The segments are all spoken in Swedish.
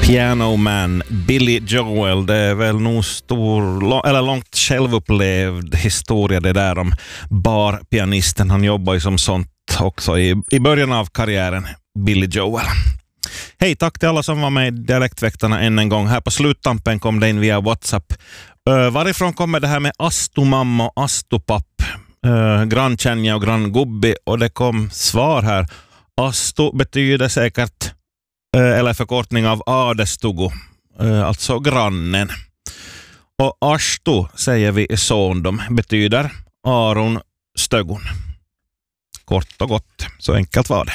Piano Man, Billy Joel, det är väl nog långt självupplevd historia det där om barpianisten. Han jobbar ju som sånt också i början av karriären, Billy Joel. Hej, tack till alla som var med i Dialektväktarna än en gång. Här på sluttampen kom det in via WhatsApp. Varifrån kommer det här med astumamma och astupapp? Grannkänja och granngubbi, och det kom svar här. Astu betyder säkert eller förkortning av adestugu, alltså grannen. Och astu säger vi i såndom betyder Aron Stögun. Kort och gott, så enkelt var det.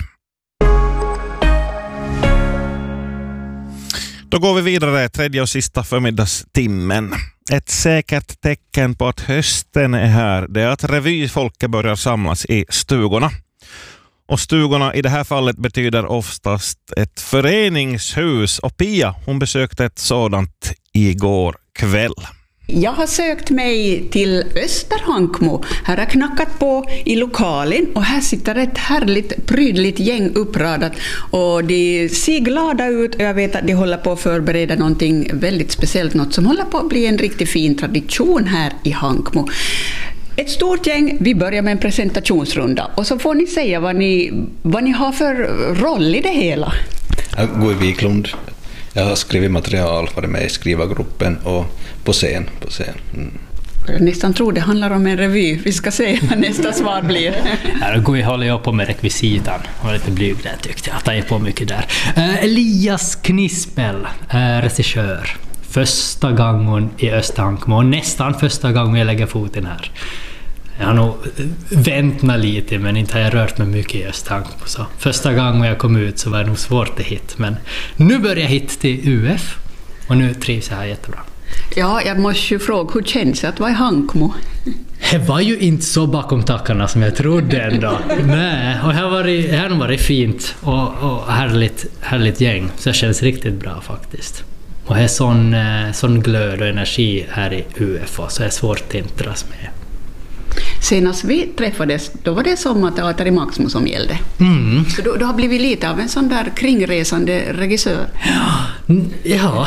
Då går vi vidare, tredje och sista förmiddagstimmen. Ett säkert tecken på att hösten är här, det är att revyfolket börjar samlas i stugorna. Och stugorna i det här fallet betyder oftast ett föreningshus. Och Pia, hon besökte ett sådant igår kväll. Jag har sökt mig till Österhankmo. Här har knackat på i lokalen och här sitter ett härligt, prydligt gäng uppradat. Och de ser glada ut och jag vet att de håller på att förbereda någonting väldigt speciellt. Något som håller på att bli en riktigt fin tradition här i Hankmo. Ett stort gäng, vi börjar med en presentationsrunda och så får ni säga vad ni har för roll i det hela. Gui Wiklund. Jag har skrivit material, varit med i skrivargruppen och på scen. Jag nästan tror det handlar om en revy. Vi ska se vad nästa svar blir. Gui håller jag på med rekvisitan. Jag var lite blyg där tyckte jag. Att jag är på mycket där. Elias Knispel, regissör. Första gången i Österhankmo och nästan första gången jag lägger foten här. Jag har nog väntat lite men inte har jag rört mig mycket i Österhankmo. Så första gången jag kom ut så var det nog svårt att hitta. Men nu börjar jag hitta till UF och nu trivs jag här jättebra. Ja, jag måste ju fråga, hur känns det att vara i Hankmo? Det var ju inte så bakom tackarna som jag trodde ändå. Nej, och här har nog varit fint och härligt gäng. Så det känns riktigt bra faktiskt. Och det är sån glöd och energi här i UF så det är svårt att inte dras med. Senast vi träffades, då var det sommarteater i Maxmo som gällde. Mm. Så du har blivit lite av en sån där kringresande regissör. Ja.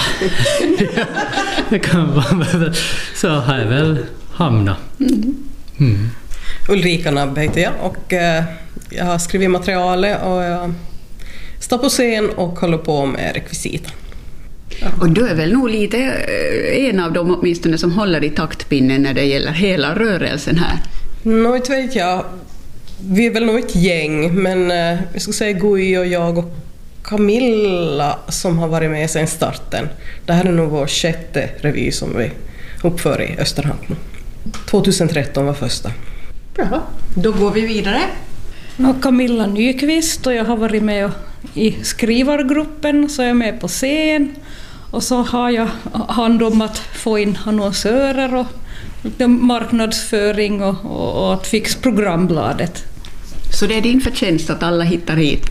Det kan vara. Så har jag väl hamnat. Mm. Ulrika Nabb heter jag och jag har skrivit materialet och jag står på scen och håller på med rekvisita. Och du är väl nog lite en av dem åtminstone som håller i taktpinnen när det gäller hela rörelsen här? Nå, inte vet jag. Vi är väl nog ett gäng, men jag skulle säga Gui och jag och Camilla som har varit med sedan starten. Det här är nog vår 6:e revy som vi uppför i Österhankmo. 2013 var första. Bra, då går vi vidare. Och Camilla Nyqvist och jag har varit med i skrivargruppen så är jag med på scen. Och så har jag hand om att få in annonsörer och marknadsföring och att fixa programbladet. Så det är din förtjänst att alla hittar hit?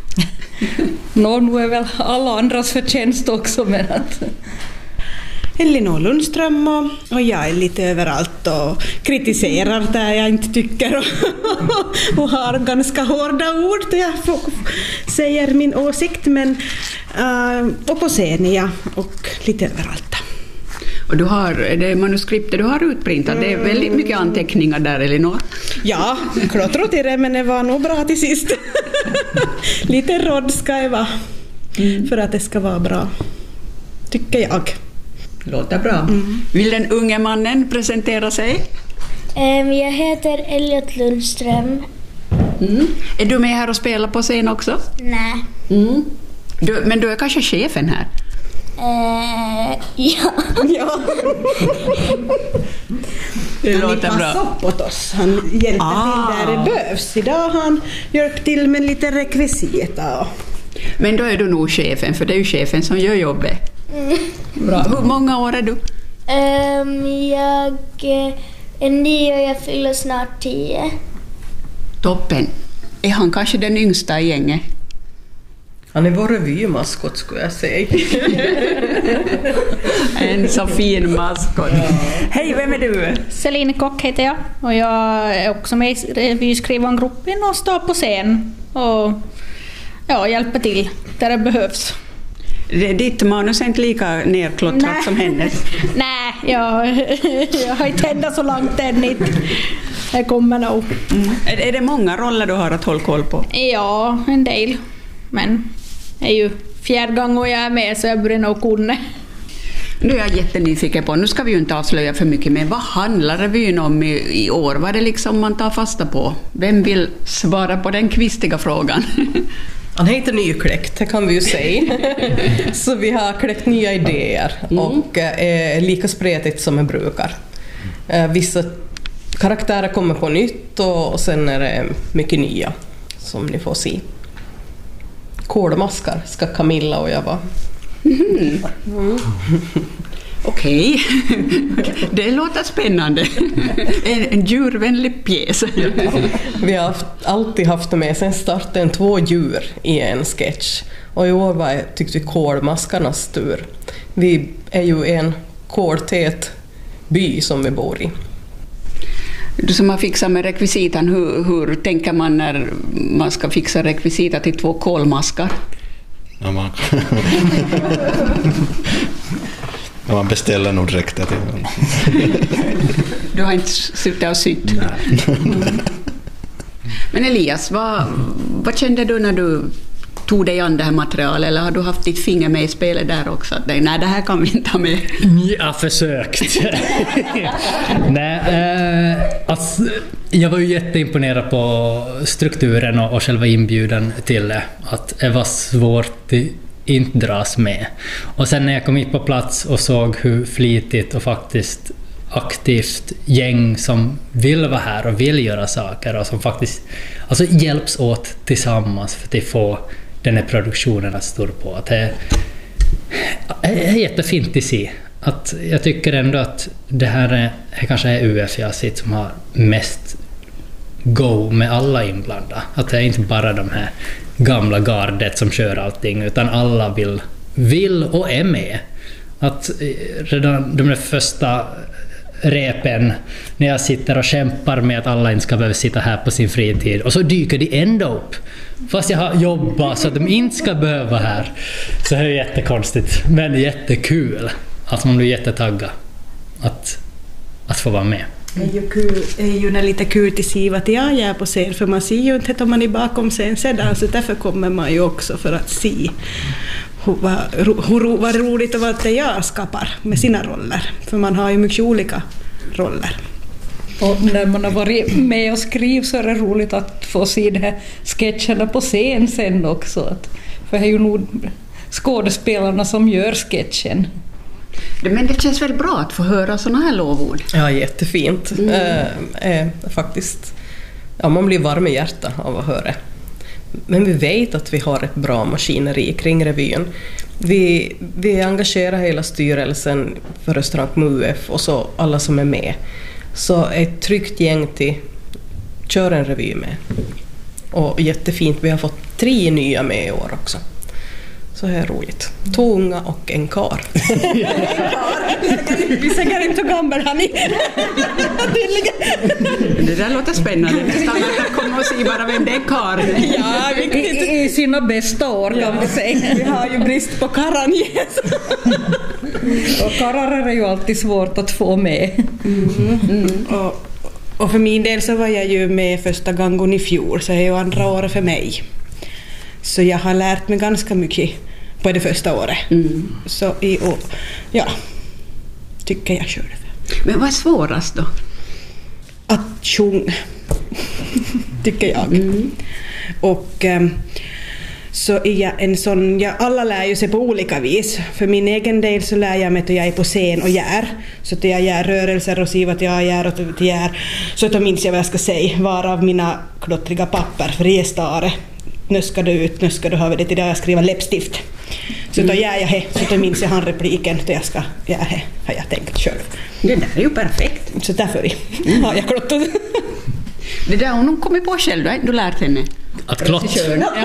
Nu är väl alla andras förtjänst också, men att... Elinor Lundström och jag är lite överallt och kritiserar där jag inte tycker och har ganska hårda ord där jag säger min åsikt, men och på scenen ja, och lite överallt. Och du har det manuskriptet du har utprintat, det är väldigt mycket anteckningar där, Elinor. Ja, klottrot i det, men det var nog bra till sist. Lite råd ska jag vara för att det ska vara bra, tycker jag. Låter bra. Mm. Vill den unge mannen presentera sig? Jag heter Elliot Lundström. Mm. Är du med här och spelar på scen också? Nej. Mm. Men du är kanske chefen här? Ja. Ja. Det han låter bra. Han uppåt oss. Han hjälper till där det behövs. Idag har han hjälpt till med lite rekvisita. Men då är du nog chefen, för det är ju chefen som gör jobbet. Bra. Hur många år är du? Jag är 9 och jag fyller snart 10. Toppen. Är han kanske den yngsta i gänget? Han är vår revymaskot skulle jag säga. En så fin maskot. Hej, vem är du? Celine Kock heter jag och jag är också med i revyskrivargruppen och står på scen och hjälper till där det behövs. Ditt manus är inte lika nerklottrat som hennes. Nej, jag har inte tändat så långt än. Det kommer nog. Är det många roller du har att hålla koll på? Ja, en del. Men det är ju 4 gånger jag är med så jag börjar nog kunna. Nu är jag jättenyfiken på, nu ska vi ju inte avslöja för mycket, men vad handlar revyn om i år? Vad är det liksom man tar fasta på? Vem vill svara på den kvistiga frågan? Han heter Nykläckt, det kan vi ju säga. Så vi har kläckt nya idéer och är lika spretigt som jag brukar. Vissa karaktärer kommer på nytt och sen är det mycket nya som ni får se. Kolmaskar ska Camilla och jag vara. Okej, det låter spännande. En djurvänlig pjäs. Vi har alltid haft med sen starten 2 djur i en sketch. Och i år tyckte vi kolmaskarnas tur. Vi är ju en koltät by som vi bor i. Du som har fixat med rekvisitan, hur tänker man när man ska fixa rekvisita till 2 kolmaskar? Ja, man beställer nog direkt till honom. Du har inte suttit och sytt. Men Elias, vad kände du när du tog dig an det här materialet, eller har du haft ditt finger med i spelet där också? Nej, det här kan vi inte ha med. Jag har försökt. Alltså, jag var ju jätteimponerad på strukturen och själva inbjudan till det. Att det var svårt att inte dras med. Och sen när jag kom hit på plats och såg hur flitigt och faktiskt aktivt gäng som vill vara här och vill göra saker och som faktiskt hjälps åt tillsammans för att få den här produktionen att stå på. Att det är jättefint att se. Att jag tycker ändå att det här kanske är UF jag har sett som har mest go med alla inblandade. Att det är inte bara de här gamla gardet som kör allting, utan alla vill och är med. Att redan de första repen när jag sitter och kämpar med att alla inte ska behöva sitta här på sin fritid, och så dyker de ändå upp fast jag har jobbat så att de inte ska behöva här, så är det jättekonstigt men jättekul att man blir jättetaggad att få vara med. Det är ju lite kul till se vad jag gör på scen, för man ser ju inte om man är bakom scen sedan, så därför kommer man ju också för att se vad roligt och vad det jag skapar med sina roller, för man har ju mycket olika roller. Och när man har varit med och skrivit så är det roligt att få se de här sketcherna på scen sen också. För det är ju nog skådespelarna som gör sketchen. Men det känns väl bra att få höra såna här lovord? Ja, jättefint. Faktiskt. Ja, man blir varm i hjärtat av att höra. Men vi vet att vi har ett bra maskineri kring revyn. Vi engagerar hela styrelsen för Österhankmo UF och så alla som är med. Så ett tryggt gäng till kör en revy med. Och jättefint, vi har fått 3 nya med i år också. Så här är roligt. 2 unga och en kar. Vi säger inte hur gammal han är. Det där låter spännande. Nästan jag kommer att se bara vem det är kar. Ja, i sina bästa år kan vi säga. Vi har ju brist på karran. Och karrar är ju alltid svårt att få med. Och för min del så var jag ju med första gången i fjol, så det är ju andra året för mig. Så jag har lärt mig ganska mycket på det första året. Så i år, ja, tycker jag själv. Men vad är svårast då? Att sjunga, tycker jag. Och så är jag en sån, alla lär ju sig på olika vis. För min egen del så lär jag mig att jag är på scen och gör. Så att jag gör rörelser och ser vad jag gör och att jag gör. Så att minns jag vad jag ska säga, varav mina klottriga papper, för det är stare. Nu ska du ha det till det jag skriver läppstift. Så då gör jag det, så då minns jag han repliken då jag ska göra det, har jag tänkt själv. Det där är ju perfekt. Så därför har jag klottat. Det där hon kommit på själv, du lärt henne. Att klott.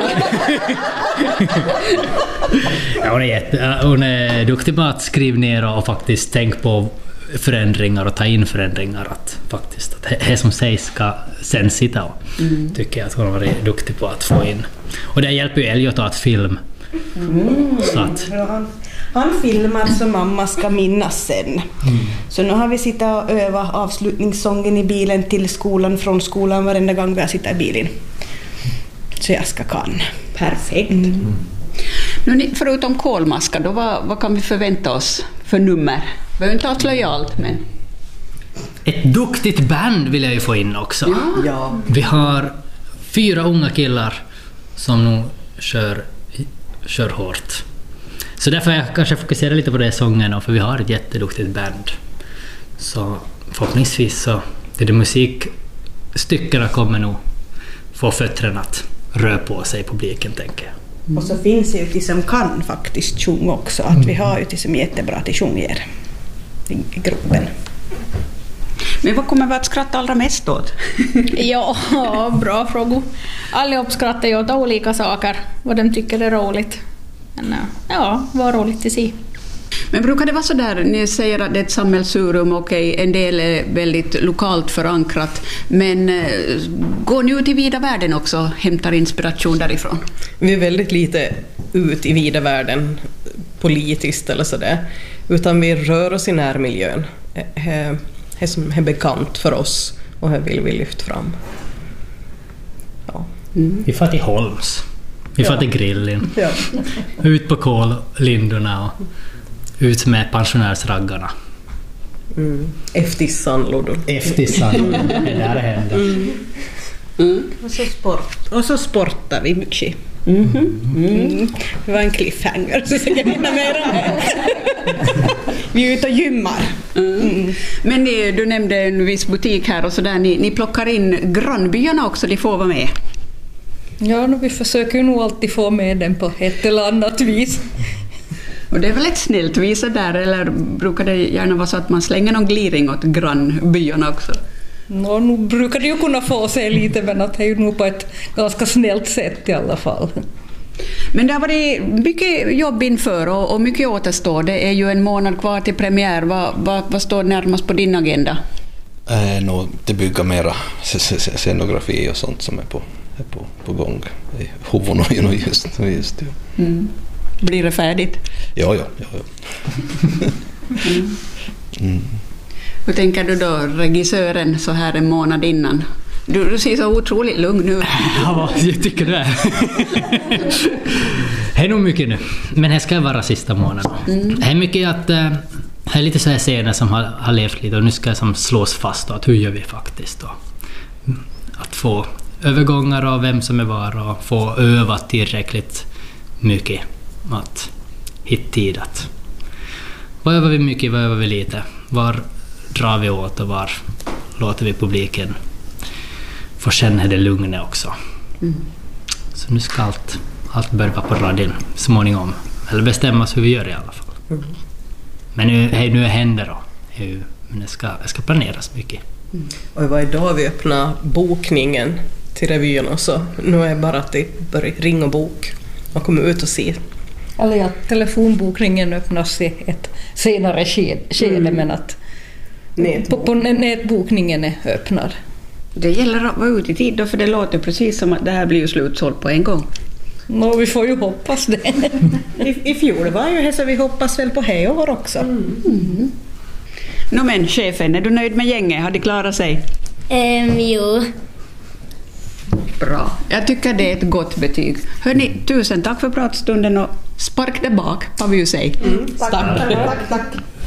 Ja, hon är duktig på att skriva ner och faktiskt tänka på förändringar och ta in förändringar, att faktiskt att det som sägs ska sen sitta och tycker jag att hon har varit duktig på att få in. Och det hjälper ju Elliot att film Så att, han filmar så mamma ska minnas sen. Så nu har vi sittit och övat avslutningssången i bilen till skolan, från skolan varenda gång vi har sittit i bilen. Så jag ska kan. Perfekt. Nu, förutom kolmaska, då vad kan vi förvänta oss för nummer? Vi behöver inte avslöja allt, men... ett duktigt band vill jag ju få in också. Ja. Vi har 4 unga killar som nu kör hårt. Så därför jag kanske fokuserar lite på det sången, för vi har ett jätteduktigt band. Så förhoppningsvis så det musikstyckena kommer nog få fötterna att röra på sig i publiken, tänker jag. Och så finns det ju till som kan faktiskt sjunga också. Att vi har ju till som jättebra till sjunger i gruppen. Men vad kommer vi att skratta allra mest åt? Ja, bra fråga. Allihop skrattar ju åt olika saker, vad de tycker är roligt. Men ja, vad roligt att se. Men brukar det vara så där, ni säger att det är ett samhällsforum, okej, en del är väldigt lokalt förankrat, men går ni ut i vida världen också, hämtar inspiration därifrån? Vi är väldigt lite ut i vida världen politiskt eller sådär, utan vi rör oss i närmiljön. Det som är bekant för oss och det vill vi lyfta fram. Ja. Vi får till Holms. Vi får till Grillin. Ja. Ut på kollindorna och ut med pensionärsraggarna. Eftissan, Lodon. Eftissan, det där händer. Och så sportar vi mycket. Det var en cliffhanger, så jag kan hinna mera med. Vi är ute och gymmar. Men du nämnde en viss butik här och så där, ni plockar in grannbyarna också, de får vara med. Ja, vi försöker ju nog alltid få med den på ett eller annat vis. Och det är väl ett snällt visa där, eller brukar det gärna vara så att man slänger någon gliring åt grannbyarna också? Nu brukar det ju kunna få sig lite, men att det är ju nog på ett ganska snällt sätt i alla fall. Men det har varit mycket jobb inför och mycket återstår. Det är ju en månad kvar till premiär. Vad står närmast på din agenda? Det bygger mera scenografi och sånt som är på gång i huvudnöjen just ja. Blir det färdigt? Ja. Hur tänker du då, regissören, så här en månad innan? Du ser så otroligt lugn nu. Ja, jag tycker det är. Det är nog mycket nu, men det ska vara sista månaden. Det är mycket att det är lite så här scener som har levt lite och nu ska som slås fast då, att hur gör vi faktiskt då? Att få övergångar av vem som är var och få öva tillräckligt mycket att hitta tid att vad övar vi mycket, vad övar vi lite, var drar vi åt och var låter vi publiken få känna det lugna också. Så nu ska allt börja på raden småningom, eller bestämmas hur vi gör i alla fall. Men nu händer då, men det ska planeras mycket. Och det var idag vi öppnade bokningen till revyn och så nu är bara att det börjar ringa bok och komma ut och se. Eller ja, telefonbokningen öppnas i ett senare skede, men att nätbokningen är öppnad. Det gäller att vara ute i tid då, för det låter precis som att det här blir ju slutsålt på en gång. Vi får ju hoppas det. I fjol var ju det, så vi hoppas väl på det år också. Men chefen, är du nöjd med gänget? Har de klarat sig? Jo. Bra. Jag tycker det är ett gott betyg. Hörni, tusen tack för pratstunden och spark det bak, vad vi ju säger. Tack.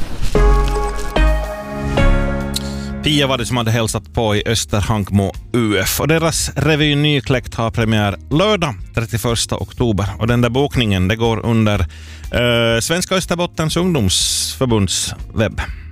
Pia var det som hade hälsat på i Österhankmo UF och deras revy Nykläckt har premiär lördag 31 oktober och den där bokningen det går under Svenska Österbottens ungdomsförbunds webb.